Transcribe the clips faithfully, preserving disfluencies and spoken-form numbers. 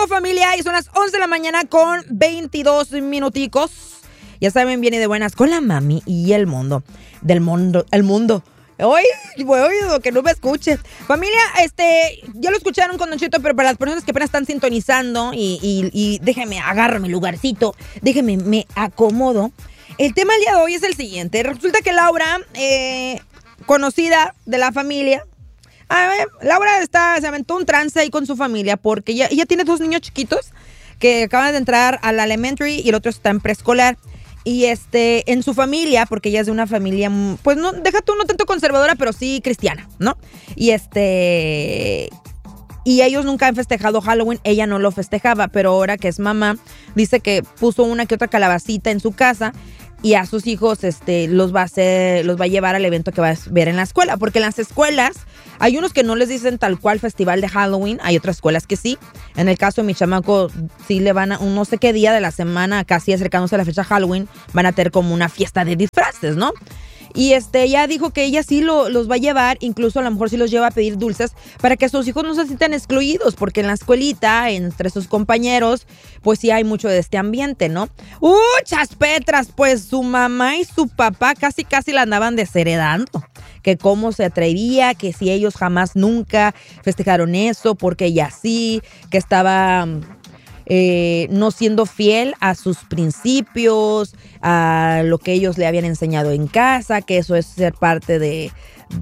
familia, y son las once de la mañana con veintidós minuticos. Ya saben, viene de buenas con la mami y el mundo. Del mundo, el mundo. Hoy, oído, que no me escuches. Familia, este, ya lo escucharon con Don Cheto, pero para las personas que apenas están sintonizando, y, y, y déjenme agarro mi lugarcito, déjenme, me acomodo. El tema del día de hoy es el siguiente. Resulta que Laura, eh, conocida de la familia, a ver, Laura está, se aventó un trance ahí con su familia porque ella, ella tiene dos niños chiquitos que acaban de entrar a la elementary y el otro está en preescolar. Y este, en su familia, porque ella es de una familia, pues no, deja tú no tanto conservadora, pero sí cristiana, ¿no? Y este, y ellos nunca han festejado Halloween, ella no lo festejaba, pero ahora que es mamá, dice que puso una que otra calabacita en su casa y a sus hijos este, los va a hacer, los va a llevar al evento que va a ver en la escuela, porque en las escuelas hay unos que no les dicen tal cual festival de Halloween, hay otras escuelas que sí. En el caso de mi chamaco, sí le van a, un no sé qué día de la semana, casi acercándose a la fecha Halloween, van a tener como una fiesta de disfraces, ¿no? Y este, ella dijo que ella sí lo, los va a llevar, incluso a lo mejor sí los lleva a pedir dulces para que sus hijos no se sientan excluidos, porque en la escuelita, entre sus compañeros, pues sí hay mucho de este ambiente, ¿no? ¡Uh, chaspetras! Pues su mamá y su papá casi casi la andaban desheredando. Que cómo se atrevía, que si ellos jamás nunca festejaron eso, porque ella sí, que estaba eh, no siendo fiel a sus principios, a lo que ellos le habían enseñado en casa, que eso es ser parte de,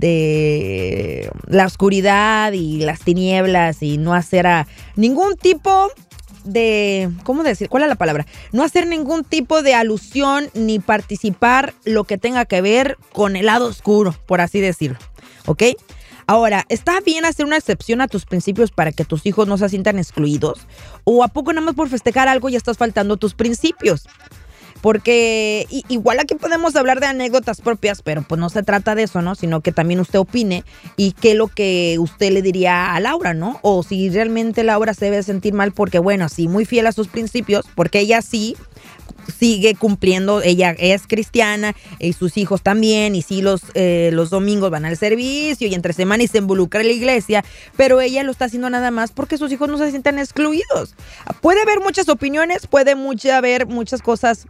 de la oscuridad y las tinieblas y no hacer a ningún tipo de, ¿cómo decir? ¿Cuál es la palabra? No hacer ningún tipo de alusión ni participar lo que tenga que ver con el lado oscuro, por así decirlo, ¿ok? Ahora, ¿está bien hacer una excepción a tus principios para que tus hijos no se sientan excluidos? ¿O a poco nada más por festejar algo ya estás faltando a tus principios? Porque y, igual aquí podemos hablar de anécdotas propias, pero pues no se trata de eso, ¿no? Sino que también usted opine y qué es lo que usted le diría a Laura, ¿no? O si realmente Laura se debe sentir mal porque, bueno, sí, muy fiel a sus principios, porque ella sí sigue cumpliendo, ella es cristiana y sus hijos también, y sí los, eh, los domingos van al servicio y entre semana y se involucra en la iglesia, pero ella lo está haciendo nada más porque sus hijos no se sientan excluidos. Puede haber muchas opiniones, puede mucha, haber muchas cosas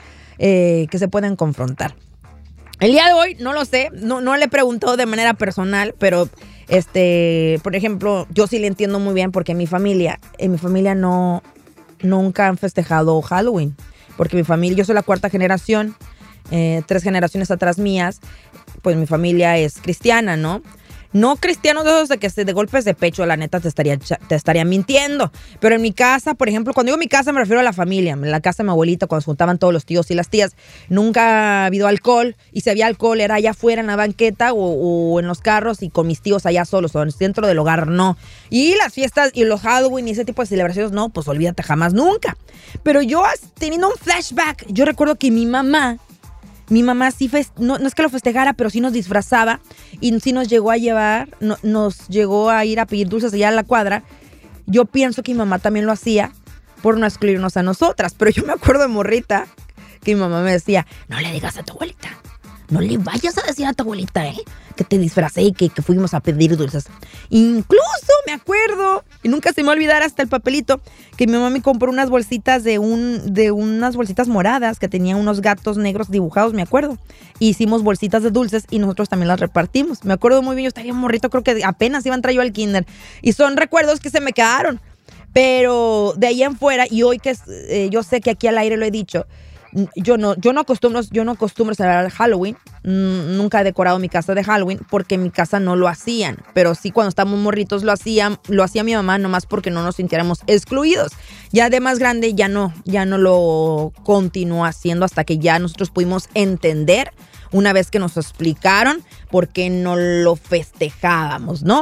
Eh, que se pueden confrontar. El día de hoy, no lo sé, no, no le he preguntado de manera personal, pero este, por ejemplo, yo sí le entiendo muy bien porque mi familia, en mi familia no, nunca han festejado Halloween, porque mi familia, yo soy la cuarta generación, eh, tres generaciones atrás mías, pues mi familia es cristiana, ¿no? No cristianos de esos de que se de golpes de pecho, la neta te estaría, te estaría mintiendo. Pero en mi casa, por ejemplo, cuando digo mi casa me refiero a la familia. En la casa de mi abuelita, cuando se juntaban todos los tíos y las tías, nunca ha habido alcohol. Y si había alcohol era allá afuera en la banqueta o, o en los carros y con mis tíos allá solos o dentro del hogar, no. Y las fiestas y los Halloween y ese tipo de celebraciones, no, pues olvídate jamás, nunca. Pero yo teniendo un flashback, yo recuerdo que mi mamá, Mi mamá sí, fest- no, no es que lo festejara, pero sí nos disfrazaba y sí nos llegó a llevar, no, nos llegó a ir a pedir dulces allá a la cuadra. Yo pienso que mi mamá también lo hacía por no excluirnos a nosotras, pero yo me acuerdo de morrita que mi mamá me decía, no le digas a tu abuelita, no le vayas a decir a tu abuelita, ¿eh? Que te disfracé y que, que fuimos a pedir dulces. Incluso me acuerdo, y nunca se me va a olvidar hasta el papelito, que mi mamá me compró unas bolsitas de un de unas bolsitas moradas que tenían unos gatos negros dibujados, me acuerdo. Hicimos bolsitas de dulces y nosotros también las repartimos. Me acuerdo muy bien, yo estaba bien morrito, creo que apenas iba a entrar yo al kinder. Y son recuerdos que se me quedaron. Pero de ahí en fuera, y hoy que eh, yo sé que aquí al aire lo he dicho, Yo no, yo no acostumbro, yo no acostumbro celebrar Halloween. Nunca he decorado mi casa de Halloween porque en mi casa no lo hacían. Pero sí, cuando estábamos morritos lo hacían, lo hacía mi mamá nomás porque no nos sintiéramos excluidos. Ya de más grande ya no, ya no lo continuó haciendo hasta que ya nosotros pudimos entender una vez que nos explicaron por qué no lo festejábamos, ¿no?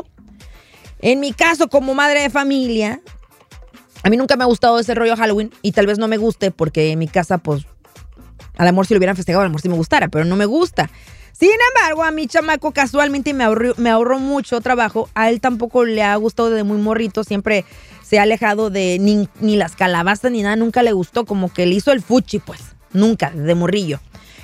En mi caso, como madre de familia, a mí nunca me ha gustado ese rollo Halloween y tal vez no me guste porque en mi casa, pues, a lo mejor si lo hubieran festejado, a lo mejor sí me gustara, pero no me gusta. Sin embargo, a mi chamaco casualmente me ahorró, me ahorró mucho trabajo. A él tampoco le ha gustado desde muy morrito. Siempre se ha alejado de ni, ni las calabazas ni nada. Nunca le gustó. Como que le hizo el fuchi, pues. Nunca, de morrillo.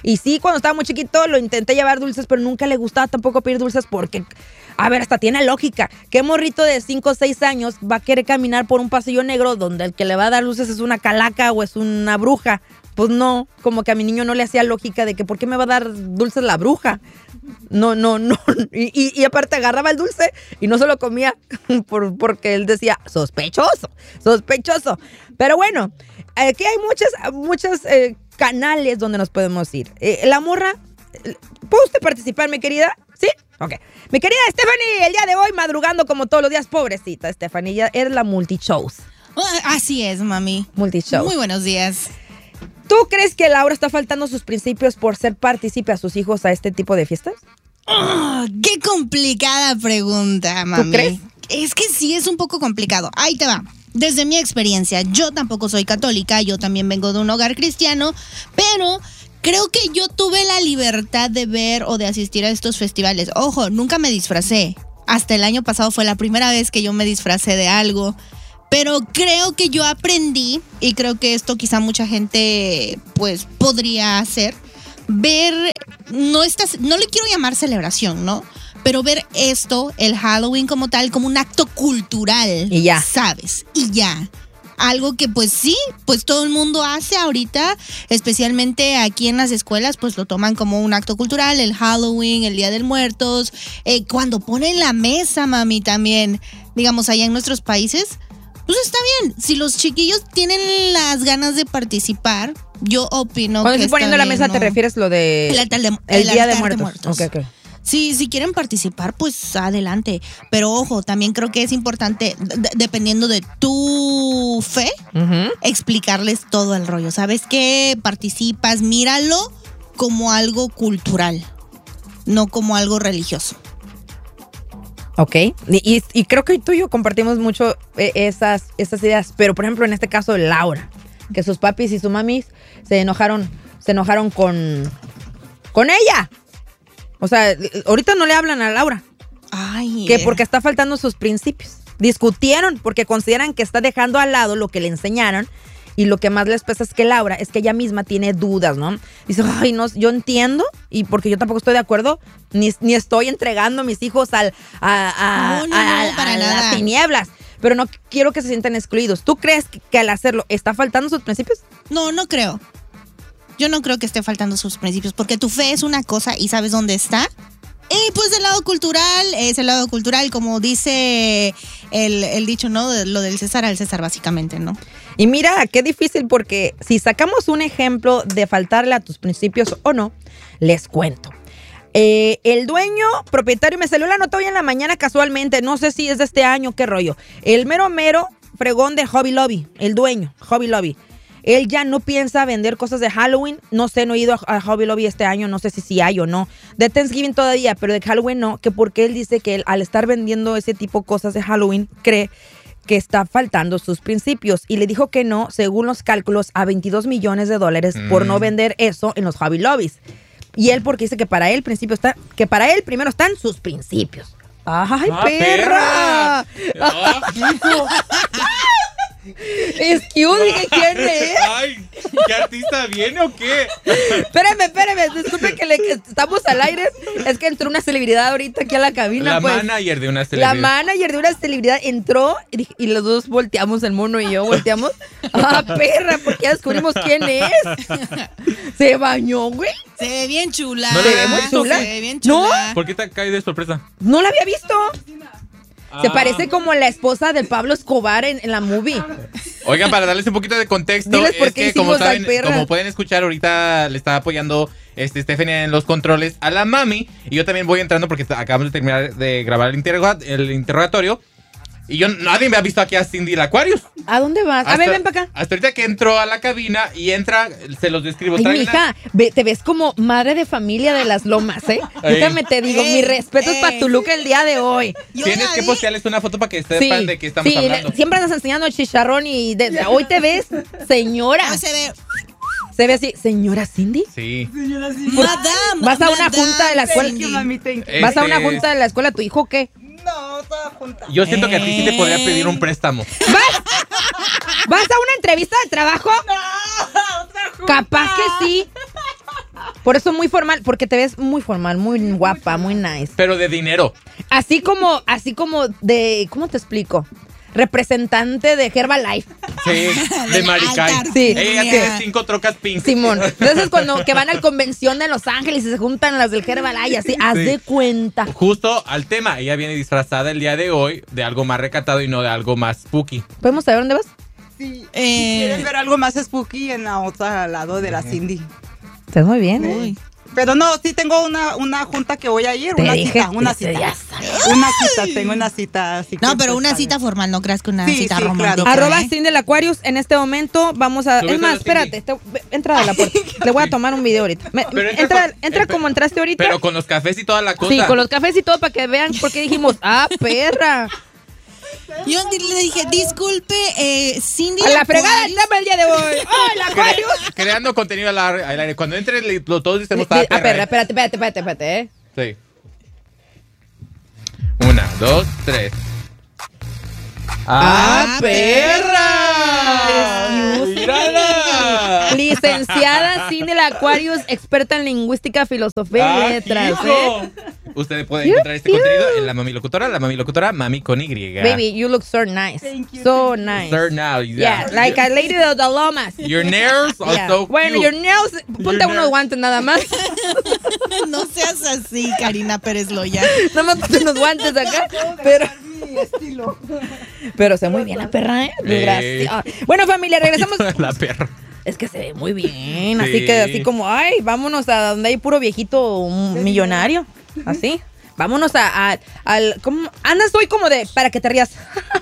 Y sí, cuando estaba muy chiquito lo intenté llevar dulces, pero nunca le gustaba tampoco pedir dulces porque, a ver, hasta tiene lógica. ¿Qué morrito de cinco o seis años va a querer caminar por un pasillo negro donde el que le va a dar dulces es una calaca o es una bruja? Pues no, como que a mi niño no le hacía lógica de que ¿por qué me va a dar dulces la bruja? No, no, no. Y, y, y aparte agarraba el dulce y no se lo comía por, porque él decía, sospechoso, sospechoso. Pero bueno, aquí hay muchas, muchas eh, canales donde nos podemos ir. Eh, la morra, ¿puede usted participar, mi querida? ¿Sí? Ok. Mi querida Stephanie, el día de hoy madrugando como todos los días, pobrecita Stephanie, ya eres la multishows. Así es, mami. Multishows. Muy buenos días. ¿Tú crees que Laura está faltando sus principios por ser partícipe a sus hijos a este tipo de fiestas? Oh, qué complicada pregunta, mami. ¿Tú crees? Es que sí es un poco complicado. Ahí te va. Desde mi experiencia, yo tampoco soy católica, yo también vengo de un hogar cristiano, pero creo que yo tuve la libertad de ver o de asistir a estos festivales. Ojo, nunca me disfracé. Hasta el año pasado fue la primera vez que yo me disfracé de algo. Pero creo que yo aprendí, y creo que esto quizá mucha gente pues podría hacer, ver, no, estas, no le quiero llamar celebración, ¿no? Pero ver esto, el Halloween como tal, como un acto cultural. Y ya. ¿Sabes? Y ya. Algo que pues sí, pues todo el mundo hace ahorita, especialmente aquí en las escuelas, pues lo toman como un acto cultural, el Halloween, el Día de Muertos, eh, cuando ponen la mesa, mami, también, digamos, allá en nuestros países. Pues está bien, si los chiquillos tienen las ganas de participar, yo opino Cuando que estoy poniendo la bien, mesa, ¿no? ¿te refieres lo de El altar de, el, el Día de altar Muertos? de Muertos. Okay, okay. Sí, si quieren participar, pues adelante. Pero ojo, también creo que es importante, d- dependiendo de tu fe, Uh-huh. explicarles todo el rollo. ¿Sabes qué? Participas, míralo como algo cultural, no como algo religioso. Ok, y, y, y creo que tú y yo compartimos mucho eh, esas, esas ideas, pero por ejemplo en este caso Laura, que sus papis y sus mamis se enojaron, se enojaron con, con ella. O sea, ahorita no le hablan a Laura, Ay, que eh. porque está faltando sus principios. Discutieron porque consideran que está dejando al lado lo que le enseñaron. Y lo que más les pesa es que Laura, es que ella misma tiene dudas, ¿no? Dice, ay, no, yo entiendo, y porque yo tampoco estoy de acuerdo, ni, ni estoy entregando a mis hijos al, a, a, No, no, a- no, para a nada. las tinieblas. Pero no quiero que se sientan excluidos. ¿Tú crees que, que al hacerlo está faltando sus principios? No, no creo. Yo no creo que esté faltando sus principios, porque tu fe es una cosa y sabes dónde está. Y pues del lado cultural, es el lado cultural, como dice el, el dicho, ¿no? De lo del César al César, básicamente, ¿no? Y mira, qué difícil, porque si sacamos un ejemplo de faltarle a tus principios o no, les cuento. Eh, el dueño, propietario, me salió la nota hoy en la mañana casualmente, no sé si es de este año, qué rollo. El mero mero fregón de Hobby Lobby, el dueño, Hobby Lobby. Él ya no piensa vender cosas de Halloween. No sé, no he ido a, a Hobby Lobby este año. No sé si sí hay o no. De Thanksgiving todavía, pero de Halloween no. Que porque él dice que él, al estar vendiendo ese tipo de cosas de Halloween, cree que está faltando sus principios. Y le dijo que no, según los cálculos, a veintidós millones de dólares mm. por no vender eso en los Hobby Lobbies. Y él porque dice que para él, principio está, que para él primero están sus principios. ¡Ay, ah, perra! perra. Ah, Excuse, dije, ¿quién es? Ay, ¿qué artista viene o qué? Espérame, espérame, disculpe que, le, que estamos al aire. Es que entró una celebridad ahorita aquí a la cabina. La pues. manager de una celebridad. La manager de una celebridad entró y, y los dos volteamos, el mono y yo volteamos. ¡Ah, perra! Porque ya descubrimos quién es. Se bañó, güey. Se ve bien chula. ¿No le ve muy chula? Se ve bien chula. ¿Por qué te cae de sorpresa? No la había visto. Se Ah. parece como la esposa del Pablo Escobar en, en la movie. Oigan, para darles un poquito de contexto, Diles por es qué que como hicimos al saben, perra. como pueden escuchar, ahorita le está apoyando este Stephanie en los controles a la mami. Y yo también voy entrando porque acabamos de terminar de grabar el, interroga- el interrogatorio. Y yo, nadie me ha visto aquí a Cindy el Aquarius. ¿A dónde vas? A ver, ven para acá. Hasta ahorita que entró a la cabina y entra, se los describo. Ay, Trae mija, ve, te ves como madre de familia de las lomas, ¿eh? Ay. Déjame te digo, Ey, mi respeto es para ey. tu look el día de hoy. Yo Tienes la que vi. postearles una foto para que sepan de qué estamos sí, hablando. le- siempre andas enseñando el chicharrón y de- hoy te ves, señora. No se ve. Se ve así, señora Cindy. Sí. Madame. ¿Vas a una Madame junta de la escuela? Cindy. ¿Vas a Este, una junta de la escuela tu hijo o qué? Yo siento que a ti sí te podría pedir un préstamo. ¿Vas? ¿Vas a una entrevista de trabajo? No, otra junta. Capaz que sí. Por eso muy formal, porque te ves muy formal, muy guapa, muy nice. Pero de dinero. Así como, así como de, ¿cómo te explico? Representante de Herbalife. Sí, de Maricay. Sí. Ella tiene cinco trocas pink. Simón. Entonces cuando que van a la convención de Los Ángeles y se juntan las del Herbalife, así, haz Sí. de cuenta. Justo al tema, ella viene disfrazada el día de hoy de algo más recatado y no de algo más spooky. ¿Podemos saber dónde vas? Sí. Eh, ¿Quieres ver algo más spooky en la otra lado de la Cindy? Estás muy bien. ¿eh? Uy. Pero no, sí tengo una, una junta que voy a ir, Te una dije cita, una que cita. ya sabes. Una cita, tengo una cita. Así que No, pero pues, una está cita bien. formal, no creas que una Sí, cita sí, romántica. claro. Arroba ¿eh? Cindy el Aquarius. En este momento vamos a. Súbete Es a más, la espérate. Te, entra de la puerta. Le voy a tomar un video ahorita. Me- Pero entra entra con- entra eh, como entraste ahorita. Pero con los cafés y toda la cosa. Sí, con los cafés y todo para que vean por qué dijimos, ah, perra. Yo le dije, disculpe, eh, Cindy. A la Aquarius. fregada el tema el día de hoy. ¡Oh, el Cre- Aquarius! creando contenido al ar- al aire. Cuando entre, le- lo- todos decimos, Ah, ah, perra, perra, ¿eh? espérate, espérate, espérate, espérate, ¿eh? Sí. Una, dos, tres. ¡Ah, perra! ¡Mírala! Licenciada Cindy el Aquarius, experta en lingüística, filosofía y Ah, letras. hijo. ¿eh? Usted puede encontrar este contenido en la Mami Locutora, la Mami Locutora, Mami con Y. Baby, you look so nice. Thank you, So thank nice. Sir, now, Yeah, like a lady de the lomas. Your nails are Yeah. so Bueno, cute. your nails, ponte Your unos nails. guantes nada más. No seas así, Karina Pérez Loya. Nada más ponte unos guantes acá. Pero, Mi estilo. pero se ve muy bien la perra, ¿eh? Eh. Gracias. Bueno, familia, regresamos. La perra. Es que se ve muy bien. Así Sí. que, así como, ay, vámonos a donde hay puro viejito un millonario. Así. Vámonos a, a- al. ¿cómo? Andas hoy como de. Para que te rías.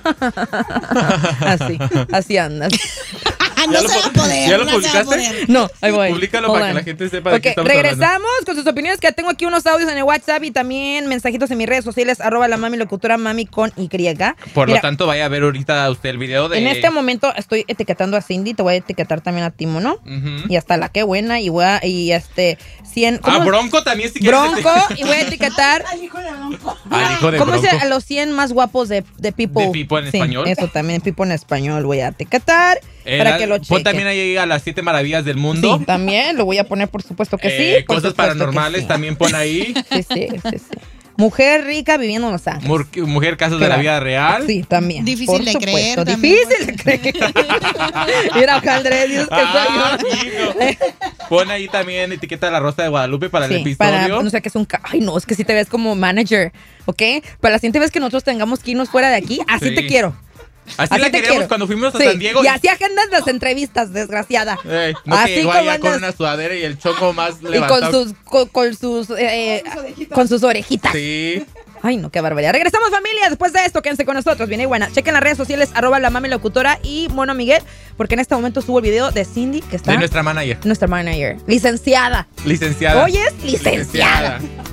Así. Así andas. no ¿Ya se lo va a pu- poder. ya lo no se va a publicaste? poder. No, ahí voy. Públicalo Hold para que on. la gente sepa de Ok, qué estamos regresamos con sus opiniones, que tengo aquí unos audios en el WhatsApp y también mensajitos en mis redes sociales, arroba la mami locutora, mami con Y. Por Mira, lo tanto, vaya a ver ahorita usted el video de. en este momento estoy etiquetando a Cindy, te voy a etiquetar también a Timo, ¿no? Ujú. Y hasta la que buena, y voy a, y este, cien... Ah, ¿cómo? Bronco también, si quieres. Bronco, y voy a etiquetar... Al hijo de Bronco. Al hijo de ¿Cómo Bronco. dice a los cien más guapos de, de People? ¿De People en Sí, español? Eso también, People en español, voy a etiquetar Eh, para la- que lo Pon chequen. también ahí a las siete maravillas del mundo. Sí, también lo voy a poner, por supuesto que Eh, sí. por cosas supuesto que paranormales sí. también pon ahí. Sí, sí, sí, sí. Mujer rica viviendo en Los Ángeles. Mur- mujer casos de la Claro. vida real. Sí, también. Difícil por de supuesto, creer también, Difícil de creer. Mira, Jaldre, Dios que Ah, soy yo. hijo. Pon ahí también etiqueta la Rosa de Guadalupe para el Sí, episodio. para, no sé qué es un... ca- Ay, no, es que si te ves como manager, ¿ok? Para la siguiente vez que nosotros tengamos que irnos fuera de aquí, así Sí. te quiero. Así, Así la te queríamos quiero. cuando fuimos a Sí, San Diego. y así agendas las entrevistas, desgraciada. Ey, no Así que llegó como allá con andas- una sudadera y el choco más Y con levantado. sus, con, con sus, eh, con sus orejitas. Sí. Ay, no, qué barbaridad. Regresamos, familia. Después de esto, quédense con nosotros. Viene buena. Chequen las redes sociales, arroba la mami locutora y Mono Miguel, porque en este momento subo el video de Cindy, que está De nuestra manager. nuestra manager. Licenciada. Licenciada. Hoy es licenciada. Licenciada.